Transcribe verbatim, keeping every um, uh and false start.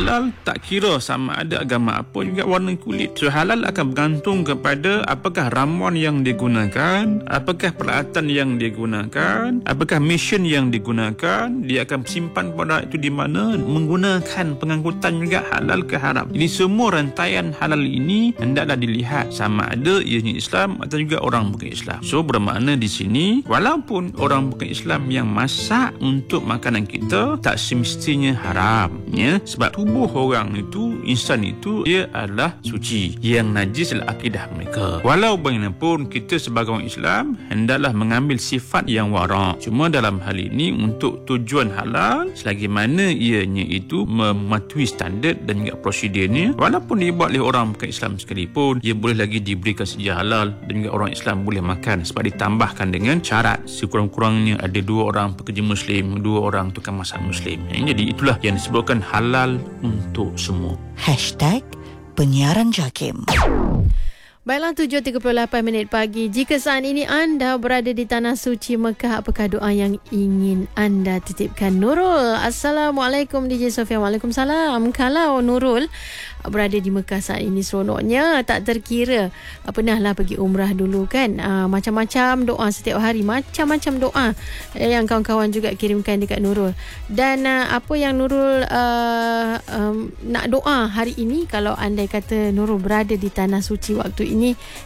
halal tak kira sama ada agama apa juga warna kulit. So halal akan bergantung kepada apakah ramuan yang digunakan, apakah peralatan yang digunakan, apakah mesin yang digunakan, dia akan simpan produk itu di mana, menggunakan pengangkutan juga halal ke haram. Jadi semua rantaian halal ini hendaklah dilihat sama ada ianya Islam atau juga orang bukan Islam. So bermakna di sini walaupun orang bukan Islam yang masak untuk makanan kita tak semestinya haram, ya, sebab tubuh orang itu, insan itu, dia adalah suci. Yang najis adalah akidah mereka. Walau bagaimanapun kita sebagai orang Islam hendaklah mengambil sifat yang wara'. Cuma dalam hal ini untuk tujuan halal, selagi mana ianya itu mematuhi standard dan juga prosedurnya, walaupun dibuat oleh orang bukan Islam sekalipun, ia boleh lagi diberikan sejarah halal dan juga orang Islam boleh makan, sebab ditambahkan dengan syarat sekurang-kurangnya ada dua orang pekerja Muslim, dua orang tukang masak Muslim. Jadi itulah yang disebutkan halal untuk semua. Hashtag Penyiaran JAKIM. Baiklah, tujuh tiga puluh lapan minit pagi. Jika saat ini anda berada di Tanah Suci Mekah, apakah doa yang ingin anda titipkan? Nurul, Assalamualaikum D J Sofia. Waalaikumsalam. Kalau Nurul berada di Mekah saat ini, seronoknya tak terkira. Pernahlah pergi umrah dulu kan, uh, macam-macam doa setiap hari, macam-macam doa yang kawan-kawan juga kirimkan dekat Nurul. Dan uh, apa yang Nurul uh, um, nak doa hari ini, kalau andai kata Nurul berada di Tanah Suci waktu ini,